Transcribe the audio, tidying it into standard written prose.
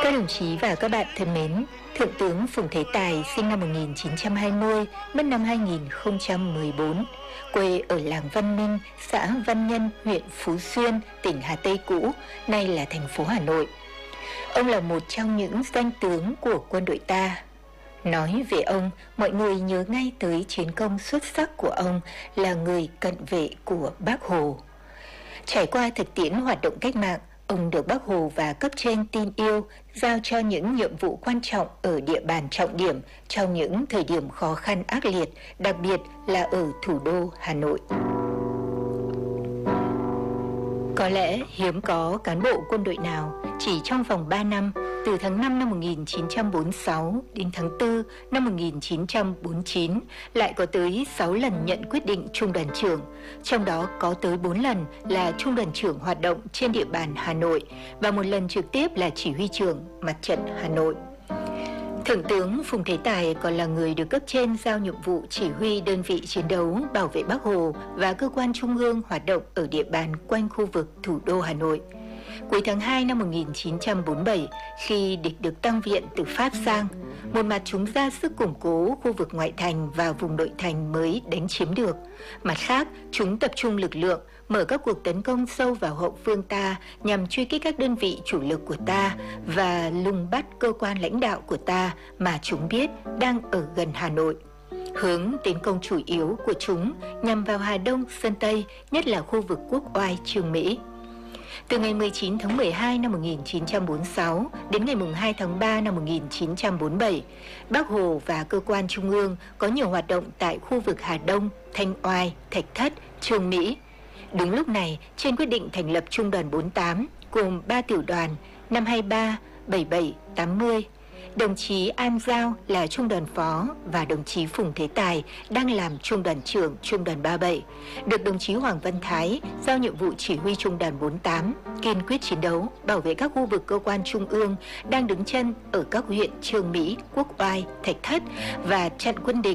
Các đồng chí và các bạn thân mến, Thượng tướng Phùng Thế Tài sinh năm 1920, mất năm 2014, quê ở làng Văn Minh, xã Văn Nhân, huyện Phú Xuyên, tỉnh Hà Tây cũ, nay là thành phố Hà Nội. Ông là một trong những danh tướng của quân đội ta. Nói về ông, mọi người nhớ ngay tới chiến công xuất sắc của ông là người cận vệ của Bác Hồ. Trải qua thực tiễn hoạt động cách mạng, ông được Bác Hồ và cấp trên tin yêu, giao cho những nhiệm vụ quan trọng ở địa bàn trọng điểm trong những thời điểm khó khăn ác liệt, đặc biệt là ở thủ đô Hà Nội. Có lẽ hiếm có cán bộ quân đội nào chỉ trong vòng 3 năm, từ tháng 5 năm 1946 đến tháng 4 năm 1949, lại có tới 6 lần nhận quyết định trung đoàn trưởng, trong đó có tới 4 lần là trung đoàn trưởng hoạt động trên địa bàn Hà Nội và một lần trực tiếp là chỉ huy trưởng Mặt trận Hà Nội. Thượng tướng Phùng Thế Tài còn là người được cấp trên giao nhiệm vụ chỉ huy đơn vị chiến đấu bảo vệ Bác Hồ và cơ quan trung ương hoạt động ở địa bàn quanh khu vực thủ đô Hà Nội. Cuối tháng 2 năm 1947, khi địch được tăng viện từ Pháp sang, một mặt chúng ra sức củng cố khu vực ngoại thành và vùng nội thành mới đánh chiếm được. Mặt khác, chúng tập trung lực lượng, mở các cuộc tấn công sâu vào hậu phương ta nhằm truy kích các đơn vị chủ lực của ta và lùng bắt cơ quan lãnh đạo của ta mà chúng biết đang ở gần Hà Nội. Hướng tiến công chủ yếu của chúng nhằm vào Hà Đông, Sơn Tây, nhất là khu vực Quốc Oai, Chương Mỹ. Từ ngày 19 tháng 12 năm 1946 đến ngày 2 tháng 3 năm 1947, Bác Hồ và cơ quan trung ương có nhiều hoạt động tại khu vực Hà Đông, Thanh Oai, Thạch Thất, Chương Mỹ. Đúng lúc này, trên quyết định thành lập Trung đoàn 48 gồm 3 tiểu đoàn 523, 77, 80. Đồng chí An Giao là trung đoàn phó và đồng chí Phùng Thế Tài đang làm trung đoàn trưởng trung đoàn 37, được đồng chí Hoàng Văn Thái giao nhiệm vụ chỉ huy trung đoàn 48, kiên quyết chiến đấu, bảo vệ các khu vực cơ quan trung ương đang đứng chân ở các huyện Chương Mỹ, Quốc Oai, Thạch Thất và chặn quân địch